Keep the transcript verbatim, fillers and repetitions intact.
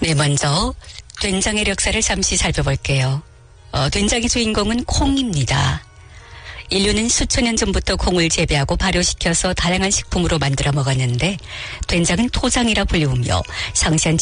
네, 먼저 된장의 역사를 잠시 살펴볼게요. 어, 된장의 주인공은 콩입니다. 인류는 수천 년 전부터 콩을 재배하고 발효시켜서 다양한 식품으로 만들어 먹었는데 된장은 토장이라 불리우며 상시한